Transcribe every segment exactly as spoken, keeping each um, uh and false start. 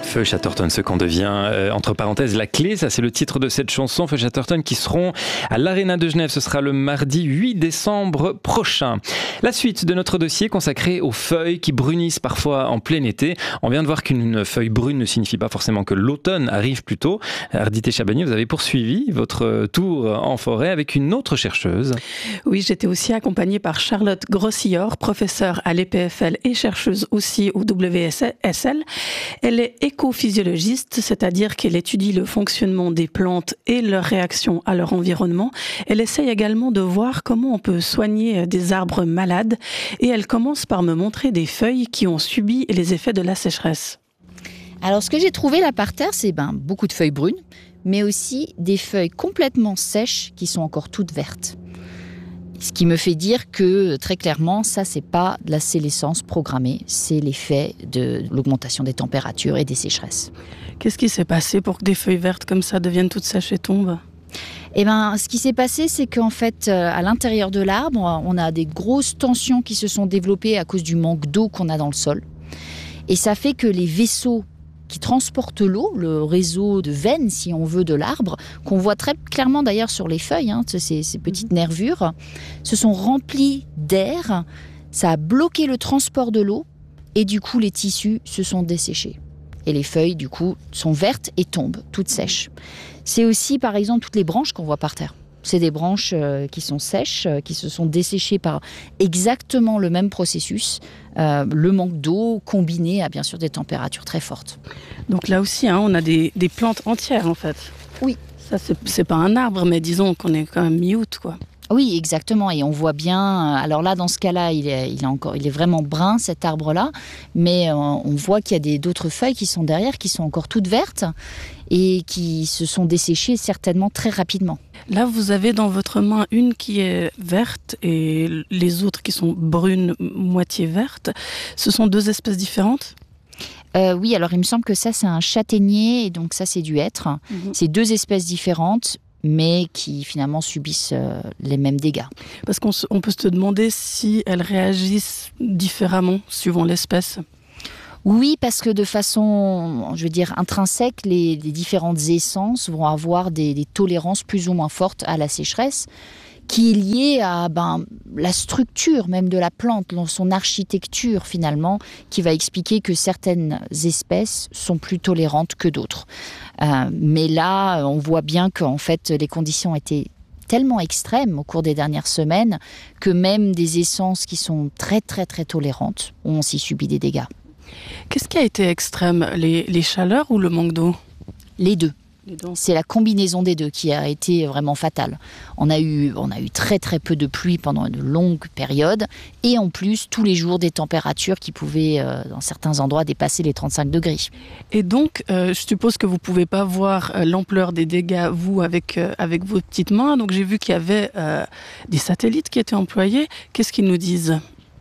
Feu Chatterton, ce qu'on devient, euh, entre parenthèses, la clé, ça c'est le titre de cette chanson, Feu Chatterton, qui seront à l'Arena de Genève, ce sera le mardi huit décembre prochain. La suite de notre dossier consacré aux feuilles qui brunissent parfois en plein été. On vient de voir qu'une feuille brune ne signifie pas forcément que l'automne arrive plus tôt. Ardité Chabagnier, vous avez poursuivi votre tour en forêt avec une autre chercheuse. Oui, j'étais aussi accompagnée par Charlotte Grossillor, professeure à l'E P F L et chercheuse aussi au W S L. Elle est écophysiologiste, c'est-à-dire qu'elle étudie le fonctionnement des plantes et leur réaction à leur environnement. Elle essaye également de voir comment on peut soigner des arbres malades et elle commence par me montrer des feuilles qui ont subi les effets de la sécheresse. Alors ce que j'ai trouvé là par terre, c'est ben, beaucoup de feuilles brunes, mais aussi des feuilles complètement sèches qui sont encore toutes vertes. Ce qui me fait dire que, très clairement, ça, c'est pas de la sénescence programmée, c'est l'effet de l'augmentation des températures et des sécheresses. Qu'est-ce qui s'est passé pour que des feuilles vertes comme ça deviennent toutes sèches et tombent ? Eh ben, ce qui s'est passé, c'est qu'en fait, à l'intérieur de l'arbre, on a des grosses tensions qui se sont développées à cause du manque d'eau qu'on a dans le sol. Et ça fait que les vaisseaux qui transportent l'eau, le réseau de veines, si on veut, de l'arbre, qu'on voit très clairement d'ailleurs sur les feuilles, hein, ces, ces petites nervures, se sont remplis d'air, ça a bloqué le transport de l'eau, et du coup, les tissus se sont desséchés. Et les feuilles, du coup, sont vertes et tombent, toutes sèches. C'est aussi, par exemple, toutes les branches qu'on voit par terre. C'est des branches euh, qui sont sèches, euh, qui se sont desséchées par exactement le même processus, euh, le manque d'eau combiné à bien sûr des températures très fortes. Donc là aussi, hein, on a des, des plantes entières en fait. Oui. Ça, c'est, c'est pas un arbre, mais disons qu'on est quand même mi-août, quoi. Oui, exactement. Et on voit bien. Alors là, dans ce cas-là, il est, il est encore, il est vraiment brun cet arbre-là, mais on voit qu'il y a des, d'autres feuilles qui sont derrière, qui sont encore toutes vertes et qui se sont desséchées certainement très rapidement. Là, vous avez dans votre main une qui est verte et les autres qui sont brunes, moitié vertes. Ce sont deux espèces différentes ? Euh, oui, alors il me semble que ça, c'est un châtaignier, et donc ça, c'est du hêtre. Mmh. C'est deux espèces différentes, mais qui finalement subissent euh, les mêmes dégâts. Parce qu'on se, on peut se demander si elles réagissent différemment suivant l'espèce. Oui, parce que de façon, je veux dire, intrinsèque, les, les différentes essences vont avoir des, des tolérances plus ou moins fortes à la sécheresse, qui est liée à ben, la structure même de la plante, son architecture finalement, qui va expliquer que certaines espèces sont plus tolérantes que d'autres. Euh, mais là, on voit bien qu'en fait, les conditions étaient tellement extrêmes au cours des dernières semaines que même des essences qui sont très très très tolérantes ont aussi subi des dégâts. Qu'est-ce qui a été extrême, les, les chaleurs ou le manque d'eau ? Les deux. C'est la combinaison des deux qui a été vraiment fatale. On a eu, on a eu très très peu de pluie pendant une longue période et en plus tous les jours des températures qui pouvaient euh, dans certains endroits dépasser les trente-cinq degrés. Et donc euh, je suppose que vous ne pouvez pas voir euh, l'ampleur des dégâts vous avec, euh, avec vos petites mains. Donc j'ai vu qu'il y avait euh, des satellites qui étaient employés. Qu'est-ce qu'ils nous disent ?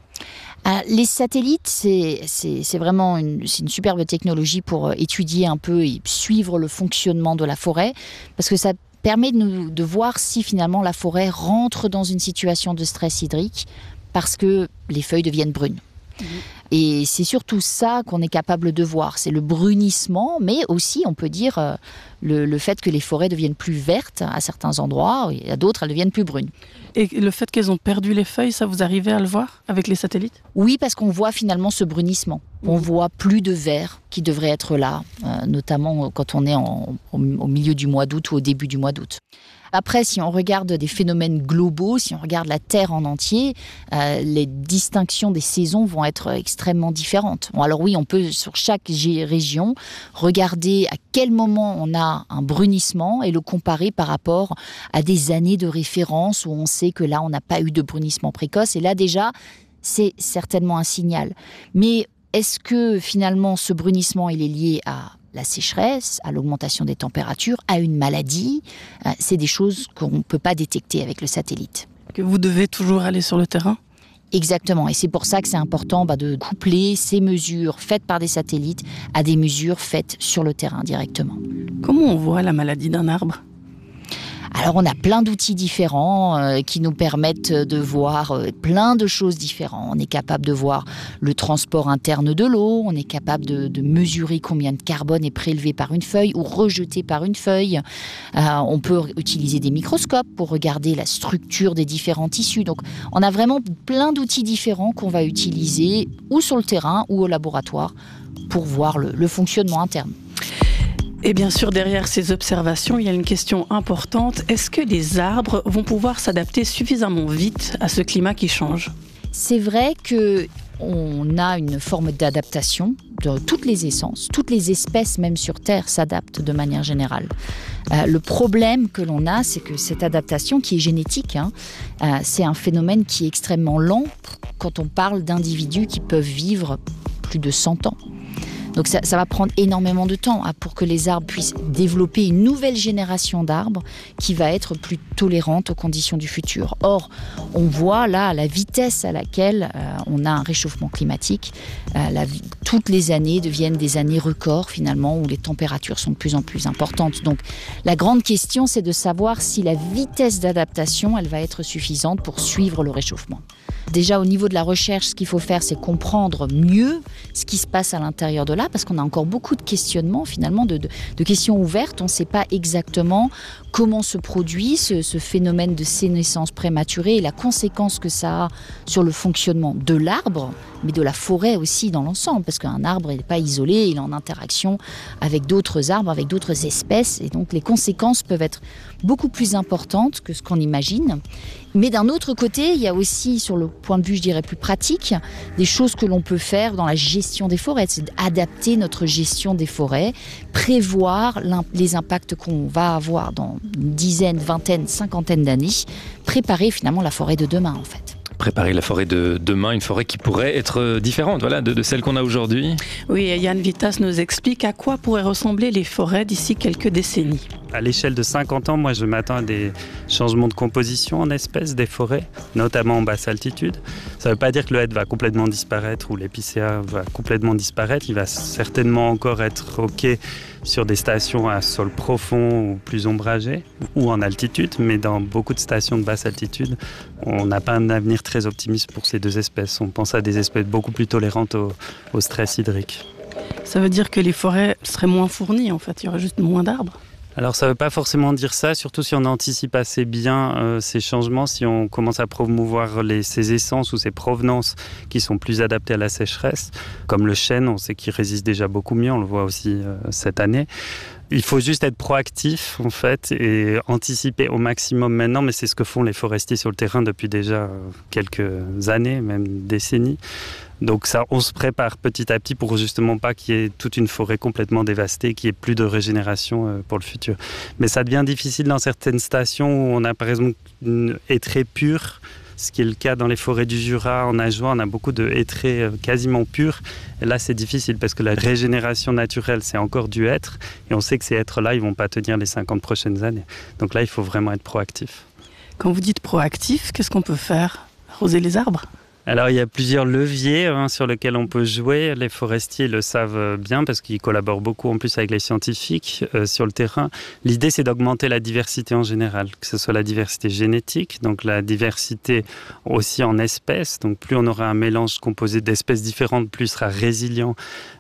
Ah, les satellites, c'est, c'est, c'est vraiment une, c'est une superbe technologie pour étudier un peu et suivre le fonctionnement de la forêt, parce que ça permet de, nous, de voir si finalement la forêt rentre dans une situation de stress hydrique, parce que les feuilles deviennent brunes. Mmh. Et c'est surtout ça qu'on est capable de voir, c'est le brunissement, mais aussi on peut dire euh, le, le fait que les forêts deviennent plus vertes à certains endroits, et à d'autres elles deviennent plus brunes. Et le fait qu'elles ont perdu les feuilles, ça vous arrivez à le voir avec les satellites ? Oui, parce qu'on voit finalement ce brunissement. On mmh. voit plus de vert qui devrait être là, euh, notamment quand on est en, au, au milieu du mois d'août ou au début du mois d'août. Après, si on regarde des phénomènes globaux, si on regarde la Terre en entier, euh, les distinctions des saisons vont être extrêmement différentes. Bon, alors oui, on peut sur chaque g- région regarder à quel moment on a un brunissement et le comparer par rapport à des années de référence où on sait que là, on n'a pas eu de brunissement précoce. Et là, déjà, c'est certainement un signal. Mais est-ce que finalement, ce brunissement, il est lié à la sécheresse, à l'augmentation des températures, à une maladie? C'est des choses qu'on ne peut pas détecter avec le satellite. Que vous devez toujours aller sur le terrain ? Exactement, et c'est pour ça que c'est important bah, de coupler ces mesures faites par des satellites à des mesures faites sur le terrain directement. Comment on voit la maladie d'un arbre ? Alors on a plein d'outils différents euh, qui nous permettent de voir euh, plein de choses différentes. On est capable de voir le transport interne de l'eau, on est capable de, de mesurer combien de carbone est prélevé par une feuille ou rejeté par une feuille. Euh, on peut utiliser des microscopes pour regarder la structure des différents tissus. Donc on a vraiment plein d'outils différents qu'on va utiliser ou sur le terrain ou au laboratoire pour voir le, le fonctionnement interne. Et bien sûr, derrière ces observations, il y a une question importante. Est-ce que les arbres vont pouvoir s'adapter suffisamment vite à ce climat qui change ? C'est vrai qu'on a une forme d'adaptation de toutes les essences. Toutes les espèces, même sur Terre, s'adaptent de manière générale. Euh, le problème que l'on a, c'est que cette adaptation, qui est génétique, hein, euh, c'est un phénomène qui est extrêmement lent quand on parle d'individus qui peuvent vivre plus de cent ans. Donc ça, ça va prendre énormément de temps hein, pour que les arbres puissent développer une nouvelle génération d'arbres qui va être plus tolérante aux conditions du futur. Or, on voit là la vitesse à laquelle euh, on a un réchauffement climatique. Euh, la, toutes les années deviennent des années records finalement où les températures sont de plus en plus importantes. Donc la grande question, c'est de savoir si la vitesse d'adaptation, elle va être suffisante pour suivre le réchauffement. Déjà, au niveau de la recherche, ce qu'il faut faire, c'est comprendre mieux ce qui se passe à l'intérieur de l'arbre, parce qu'on a encore beaucoup de questionnements, finalement, de, de, de questions ouvertes. On ne sait pas exactement comment se produit ce, ce phénomène de sénescence prématurée et la conséquence que ça a sur le fonctionnement de l'arbre, mais de la forêt aussi dans l'ensemble, parce qu'un arbre n'est pas isolé, il est en interaction avec d'autres arbres, avec d'autres espèces, et donc les conséquences peuvent être beaucoup plus importantes que ce qu'on imagine. Mais d'un autre côté, il y a aussi, sur le point de vue, je dirais, plus pratique, des choses que l'on peut faire dans la gestion des forêts. C'est d'adapter notre gestion des forêts, prévoir les impacts qu'on va avoir dans une dizaine, vingtaine, cinquantaine d'années, préparer finalement la forêt de demain, en fait. Préparer la forêt de demain, une forêt qui pourrait être différente voilà, de, de celle qu'on a aujourd'hui. Oui, et Yann Vittas nous explique à quoi pourraient ressembler les forêts d'ici quelques décennies. À l'échelle de cinquante ans, moi je m'attends à des changements de composition en espèces des forêts, notamment en basse altitude. Ça ne veut pas dire que le hêtre va complètement disparaître ou l'épicéa va complètement disparaître. Il va certainement encore être OK sur des stations à sol profond ou plus ombragées ou en altitude, mais dans beaucoup de stations de basse altitude, on n'a pas un avenir très optimiste pour ces deux espèces. On pense à des espèces beaucoup plus tolérantes au, au stress hydrique. Ça veut dire que les forêts seraient moins fournies en fait, il y aurait juste moins d'arbres ? Alors ça ne veut pas forcément dire ça, surtout si on anticipe assez bien euh, ces changements, si on commence à promouvoir les, ces essences ou ces provenances qui sont plus adaptées à la sécheresse, comme le chêne, on sait qu'il résiste déjà beaucoup mieux, on le voit aussi euh, cette année. Il faut juste être proactif en fait et anticiper au maximum maintenant, mais c'est ce que font les forestiers sur le terrain depuis déjà quelques années, même décennies. Donc ça, on se prépare petit à petit pour justement pas qu'il y ait toute une forêt complètement dévastée, qu'il n'y ait plus de régénération pour le futur. Mais ça devient difficile dans certaines stations où on a par exemple une hêtraie pure, ce qui est le cas dans les forêts du Jura, en Ajoie, on a beaucoup de hêtraies quasiment pures. Et là, c'est difficile parce que la régénération naturelle, c'est encore du hêtre. Et on sait que ces hêtres-là, ils ne vont pas tenir les cinquante prochaines années. Donc là, il faut vraiment être proactif. Quand vous dites proactif, qu'est-ce qu'on peut faire ? Arroser les arbres ? Alors, il y a plusieurs leviers hein, sur lesquels on peut jouer. Les forestiers le savent bien parce qu'ils collaborent beaucoup en plus avec les scientifiques euh, sur le terrain. L'idée, c'est d'augmenter la diversité en général, que ce soit la diversité génétique, donc la diversité aussi en espèces. Donc, plus on aura un mélange composé d'espèces différentes, plus il sera résilient,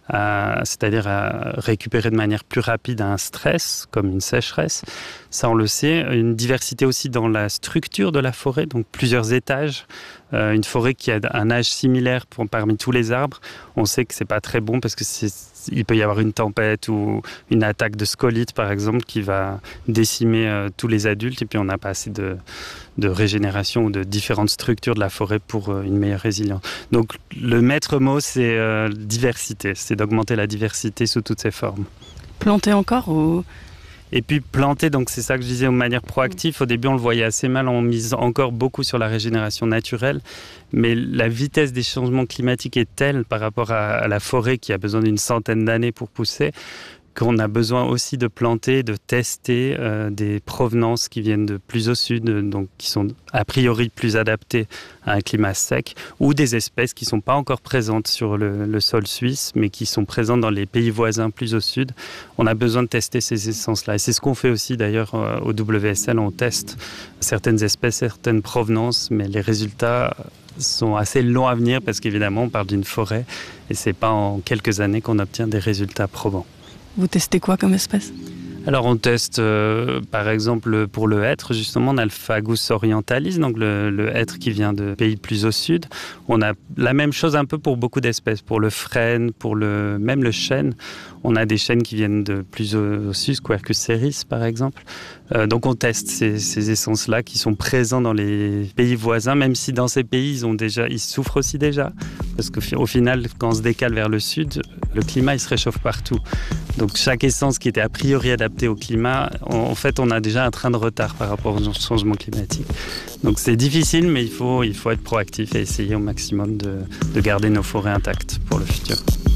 à, c'est-à-dire à récupérer de manière plus rapide un stress, comme une sécheresse. Ça, on le sait. Une diversité aussi dans la structure de la forêt, donc plusieurs étages. Euh, une forêt qui a un âge similaire pour, parmi tous les arbres, on sait que c'est pas très bon parce que c'est, il peut y avoir une tempête ou une attaque de scolyte par exemple qui va décimer euh, tous les adultes et puis on n'a pas assez de, de régénération ou de différentes structures de la forêt pour euh, une meilleure résilience. Donc le maître mot c'est euh, diversité, c'est d'augmenter la diversité sous toutes ses formes. Planter encore ou... Et puis planter, donc c'est ça que je disais de manière proactive. Au début, on le voyait assez mal, on mise encore beaucoup sur la régénération naturelle. Mais la vitesse des changements climatiques est telle par rapport à, à la forêt qui a besoin d'une centaine d'années pour pousser qu'on a besoin aussi de planter, de tester euh, des provenances qui viennent de plus au sud, donc qui sont a priori plus adaptées à un climat sec, ou des espèces qui ne sont pas encore présentes sur le, le sol suisse, mais qui sont présentes dans les pays voisins plus au sud. On a besoin de tester ces essences-là. Et c'est ce qu'on fait aussi d'ailleurs au W S L. On teste certaines espèces, certaines provenances, mais les résultats sont assez longs à venir parce qu'évidemment, on parle d'une forêt et ce n'est pas en quelques années qu'on obtient des résultats probants. Vous testez quoi comme espèce ? Alors on teste euh, par exemple pour le hêtre, justement on a le Fagus orientalis, donc le, le hêtre qui vient de pays plus au sud. On a la même chose un peu pour beaucoup d'espèces, pour le frêne, pour le, même le chêne. On a des chênes qui viennent de plus au, au sud, Quercus ceris par exemple. Euh, donc on teste ces, ces essences-là qui sont présents dans les pays voisins, même si dans ces pays ils, ont déjà, ils souffrent aussi déjà. Parce qu'au final, quand on se décale vers le sud, le climat il se réchauffe partout. Donc chaque essence qui était a priori adaptée au climat, en fait on a déjà un train de retard par rapport au changement climatique. Donc c'est difficile, mais il faut, il faut être proactif et essayer au maximum de, de garder nos forêts intactes pour le futur.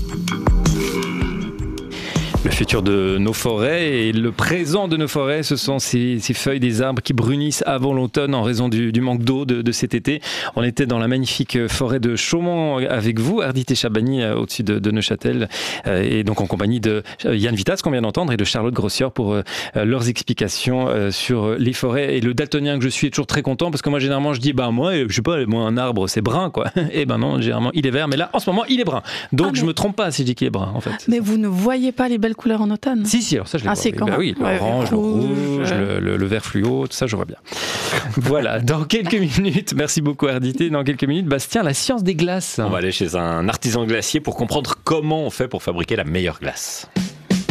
Le futur de nos forêts et le présent de nos forêts, ce sont ces, ces feuilles des arbres qui brunissent avant l'automne en raison du, du manque d'eau de, de cet été. On était dans la magnifique forêt de Chaumont avec vous, Ardite Chabani, au-dessus de, de Neuchâtel, et donc en compagnie de Yann Vitaz, qu'on vient d'entendre, et de Charlotte Grossior pour leurs explications sur les forêts. Et le daltonien que je suis est toujours très content parce que moi, généralement, je dis, bah moi, je sais pas, moi, un arbre, c'est brun, quoi. Et ben non, généralement, il est vert, mais là, en ce moment, il est brun. Donc, ah, mais... je me trompe pas si je dis qu'il est brun, en fait. Mais vous ne voyez pas les belles couleurs en automne ? Si, si, alors ça je les ah, vois. C'est oui, quand bah oui, l'orange, le rouge, le, le, le vert fluo, tout ça je vois bien. Voilà, dans quelques minutes, merci beaucoup Ardite, dans quelques minutes, Bastien, la science des glaces. On va aller chez un artisan glacier pour comprendre comment on fait pour fabriquer la meilleure glace.